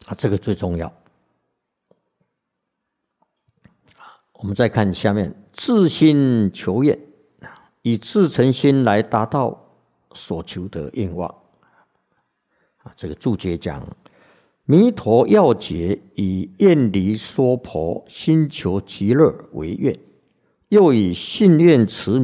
这个最重要。我们再看下面，自心求愿，以至诚心来达到所求的愿望。这个注解讲，弥陀要解以愿离娑婆，心求极乐为愿，又以信愿持